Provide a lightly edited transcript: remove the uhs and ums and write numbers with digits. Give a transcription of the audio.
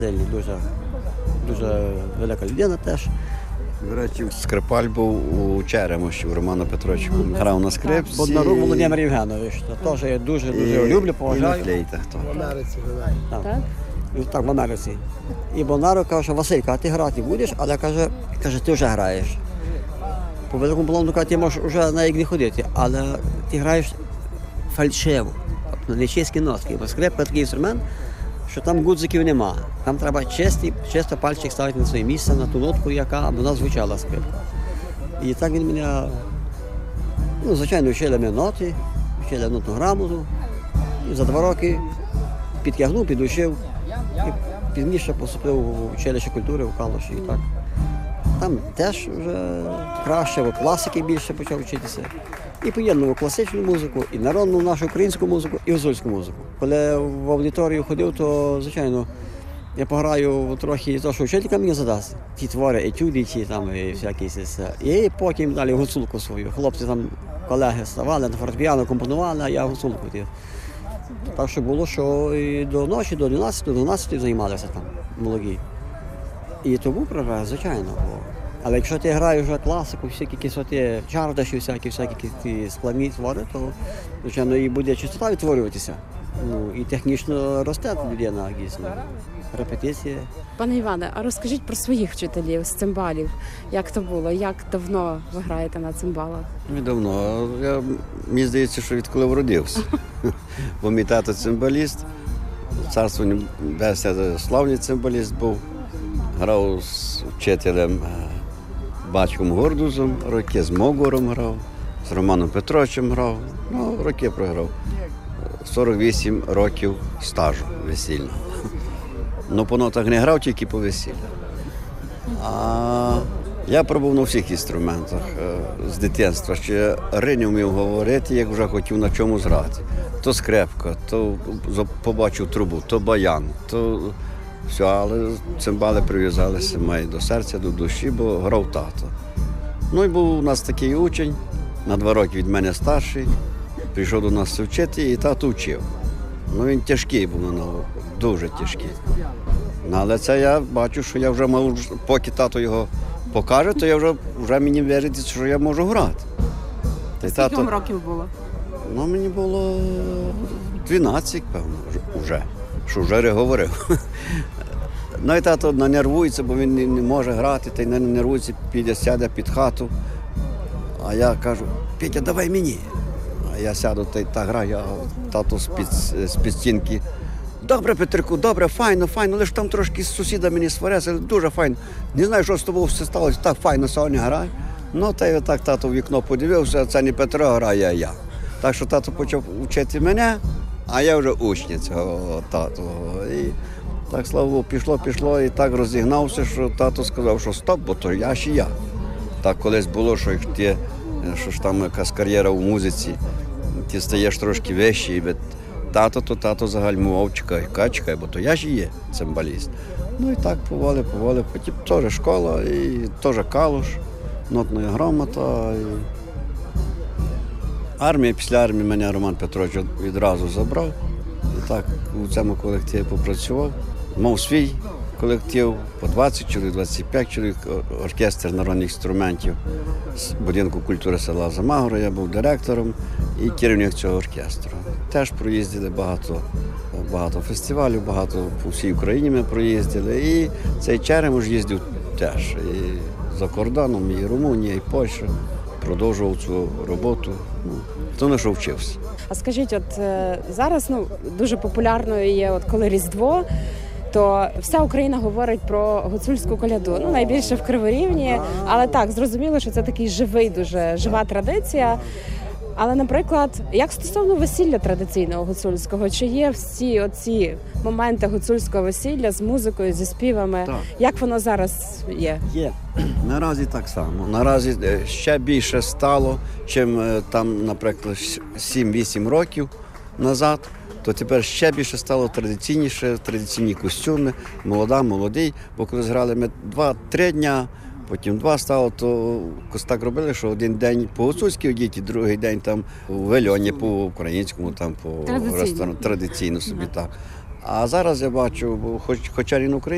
Дуже, дуже велика людина теж. До речі, Скрипаль був у Черемоші, у Романа Петровича, грав на скрипці. Боднарук Володимир Євгенович, теж я дуже люблю, поважаю. Флейта. В Америці живе. Так, в Америці. І Бондаров каже, Василька, а ти грати будеш? Але каже, ти вже граєш. По великому полону каже, ти можеш вже навіть не ходити, але ти граєш фальшиво, тобто не чисті нотки. Бо скрипка такий інструмент, що там гудзиків нема. Там треба чисто пальчик ставити на своє місце, на ту нотку, яка вона звучала скрипка. І так він мене, звичайно, вчили мене ноти, вчили нотну грамоту. І за 2 роки підтягнув, підучив. І пізніше поступив в училище культури в Калуші. І так. Там теж вже краще, бо класики більше почав вчитися. І поєднував класичну музику, і народну нашу українську музику, і гуцульську музику. Коли в аудиторію ходив, то, звичайно, я пограю трохи те, що вчителька мені задасть. Ті твори, етюди, ті там, і всякі. І потім далі гуцулку свою. Хлопці там, колеги ставали, на фортепіано компонували, а я гуцулку хотів. Так що було, що і до ночі, до 12 займалися там, молоді. І то був прогрес, звичайно. Але якщо ти граєш вже класику, всякі кислоти, чардаші, всякі ті складні твори, то, звичайно, і буде чистота відтворюватися. І технічно росте людина, дійсно. Репетиції. Пане Іване, а розкажіть про своїх вчителів з цимбалів. Як то було? Як давно ви граєте на цимбалах? Недавно. Мені здається, що відколи вродився. Бо мій тато цимбаліст, царство небесне, славний цимбаліст був. Грав з вчителем Батьком Гордузом, роки з Могором грав, з Романом Петровичем грав, роки програв. 48 років стажу весільного. По нотах не грав, тільки по весіллю. А я пробував на всіх інструментах з дитинства. Ще не вмів говорити, як вже хотів на чому грати. То скрипка, то побачив трубу, то баян, то все, але цимбали прив'язалися до серця, до душі, бо грав тато. І був у нас такий учень, на 2 роки від мене старший, прийшов до нас вчити і тато вчив. Він тяжкий був на ногу, дуже тяжкий. Але це я бачу, що я вже мав, поки тато його покаже, то я вже мені віриться, що я можу грати. Скільки вам років було? Мені було 12, певно, що вже говорив. І тато нервується, бо він не може грати, та й не нервується, піде, сяде під хату. А я кажу, Петя, давай мені. А я сяду та граю, а тато з-під стінки. Добре, Петрику, добре, файно, лише там трошки з сусідами не сваряться, дуже файно. Не знаю, що з тобою все сталося, так файно сьогодні грає. Та й отак тато в вікно подивився, це не Петро грає, а я. Так що тато почав вчити мене, а я вже учня цього тату. І так, слава Богу, пішло, і так розігнався, що тато сказав, що стоп, бо то я ще я. Так колись було, що що ж там якась кар'єра у музиці, ти стаєш трошки вищий, і тато загальмував, чекай, бо то я ж є цимбаліст. І так поволі, потім теж школа, і теж Калуш, нотна грамота. Армія, після армії мене Роман Петрович відразу забрав. І так у цьому колективі попрацював. Мав свій колектив, по 20 чоловік, 25 чоловік, оркестр народних інструментів з будинку культури села Замагора. Я був директором і керівник цього оркестру. Теж проїздили багато фестивалів, багато по всій Україні ми проїздили. І цей Черемош їздив теж і за кордоном, і Румунія, і Польща. Продовжував цю роботу, то на що вчився. А скажіть, зараз дуже популярною є, коли Різдво, то вся Україна говорить про гуцульську коляду. Найбільше в Криворівні, але так, зрозуміло, що це такий дуже жива традиція. Але, наприклад, як стосовно весілля традиційного гуцульського, чи є всі оці моменти гуцульського весілля з музикою, зі співами? Так. Як воно зараз є? Є. Наразі так само. Наразі ще більше стало, чим там, наприклад, 7-8 років назад. То тепер ще більше стало традиційніше, традиційні костюми, молодий. Бо коли зграли ми 2-3 дня, потім 2 стало, то так робили, що один день по-гуцульськи одіти, другий день там у вельоні, по-українському, там по ресторану, традиційно собі так. А зараз я бачу, хоча він український,